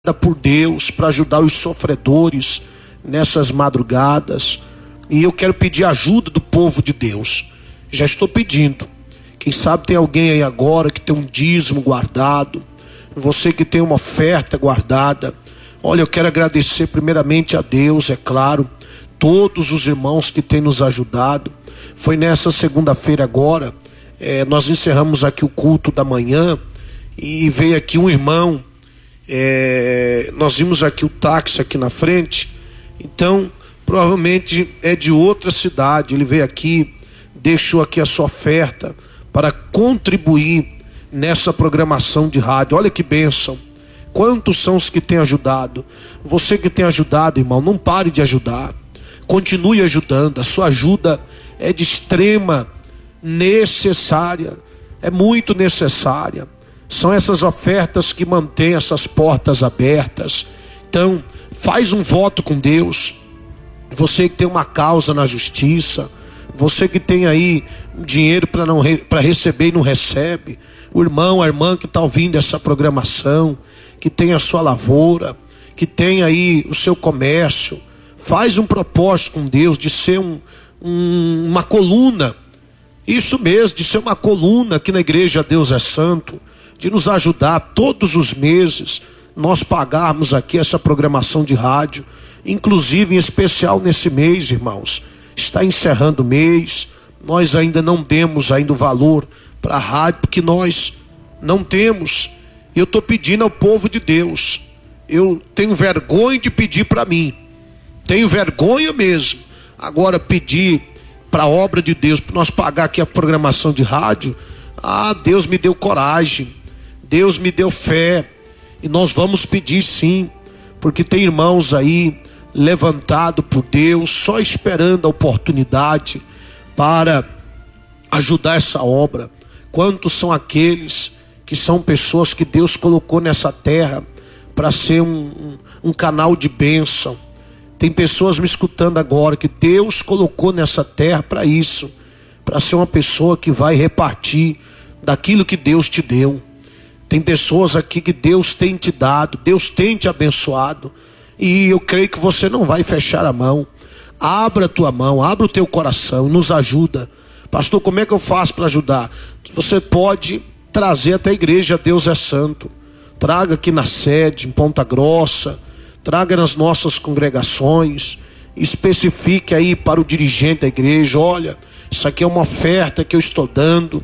por Deus para ajudar os sofredores nessas madrugadas, e eu quero pedir ajuda do povo de Deus. Já estou pedindo. Quem sabe tem alguém aí agora que tem um dízimo guardado, você que tem uma oferta guardada. Olha, eu quero agradecer primeiramente a Deus, é claro, todos os irmãos que têm nos ajudado. Foi nessa segunda-feira agora, nós encerramos aqui o culto da manhã e veio aqui um irmão. Nós vimos aqui o táxi aqui na frente, então provavelmente é de outra cidade. Ele veio aqui, deixou aqui a sua oferta para contribuir nessa programação de rádio. Olha que bênção. Quantos são os que têm ajudado? Você que tem ajudado, irmão, não pare de ajudar, continue ajudando. A sua ajuda é de extrema necessária, é muito necessária. São essas ofertas que mantêm essas portas abertas. Então, faz um voto com Deus. Você que tem uma causa na justiça, você que tem aí dinheiro para receber e não recebe, o irmão, a irmã que está ouvindo essa programação, que tem a sua lavoura, que tem aí o seu comércio, faz um propósito com Deus de ser uma coluna. Isso mesmo, de ser uma coluna aqui na igreja Deus é Santo, de nos ajudar todos os meses, nós pagarmos aqui essa programação de rádio, inclusive em especial nesse mês, irmãos, está encerrando o mês, nós ainda não demos ainda o valor para a rádio, porque nós não temos. Eu estou pedindo ao povo de Deus, eu tenho vergonha de pedir para mim, tenho vergonha mesmo, agora pedir para a obra de Deus, para nós pagar aqui a programação de rádio, Deus me deu coragem, Deus me deu fé, e nós vamos pedir sim, porque tem irmãos aí levantado por Deus, só esperando a oportunidade para ajudar essa obra. Quantos são aqueles que são pessoas que Deus colocou nessa terra para ser um canal de bênção? Tem pessoas me escutando agora que Deus colocou nessa terra para isso, para ser uma pessoa que vai repartir daquilo que Deus te deu. Tem pessoas aqui que Deus tem te dado, Deus tem te abençoado, e eu creio que você não vai fechar a mão. Abra a tua mão, abra o teu coração, nos ajuda. Pastor, como é que eu faço para ajudar? Você pode trazer até a igreja Deus é Santo. Traga aqui na sede, em Ponta Grossa, traga nas nossas congregações, especifique aí para o dirigente da igreja: olha, isso aqui é uma oferta que eu estou dando,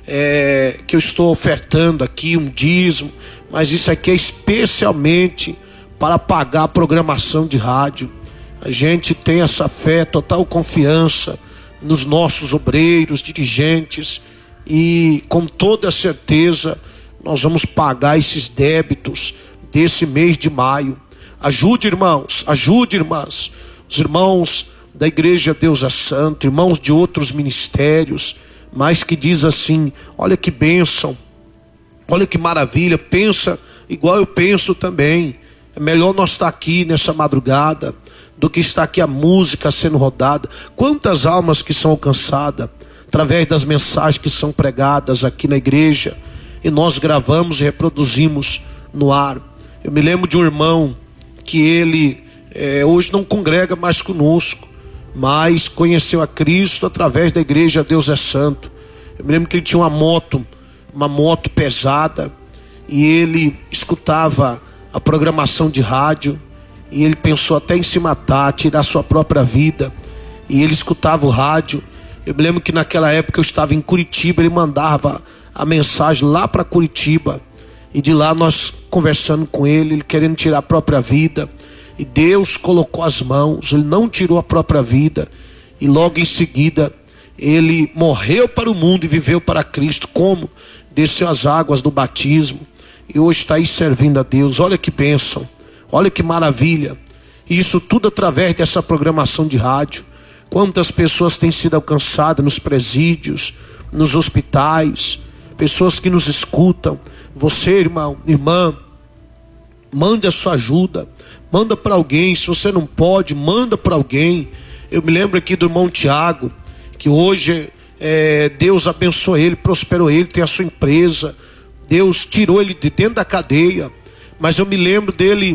que eu estou ofertando aqui, um dízimo, mas isso aqui é especialmente para pagar a programação de rádio. A gente tem essa fé, total confiança nos nossos obreiros, dirigentes, e com toda certeza nós vamos pagar esses débitos desse mês de maio. Ajude, irmãos, ajude, irmãs, os irmãos da igreja Deus é Santo, irmãos de outros ministérios, mas que diz assim: olha que bênção, olha que maravilha, pensa igual eu penso também. É melhor nós estar aqui nessa madrugada do que estar aqui a música sendo rodada. Quantas almas que são alcançadas através das mensagens que são pregadas aqui na igreja, e nós gravamos e reproduzimos no ar. Eu me lembro de um irmão que ele hoje não congrega mais conosco, mas conheceu a Cristo através da igreja Deus é Santo. Eu me lembro que ele tinha uma moto pesada, e ele escutava a programação de rádio, e ele pensou até em se matar, tirar sua própria vida, e ele escutava o rádio. Eu me lembro que naquela época eu estava em Curitiba, ele mandava a mensagem lá para Curitiba, e de lá nós conversando com ele querendo tirar a própria vida, e Deus colocou as mãos, ele não tirou a própria vida, e logo em seguida ele morreu para o mundo e viveu para Cristo. Como? Desceu as águas do batismo, e hoje está aí servindo a Deus. Olha que bênção, olha que maravilha, e isso tudo através dessa programação de rádio. Quantas pessoas têm sido alcançadas nos presídios, nos hospitais, pessoas que nos escutam. Você, irmão, irmã, mande a sua ajuda, manda para alguém. Se você não pode, manda para alguém. Eu me lembro aqui do irmão Tiago, que hoje Deus abençoou ele, prosperou ele, tem a sua empresa. Deus tirou ele de dentro da cadeia, mas eu me lembro dele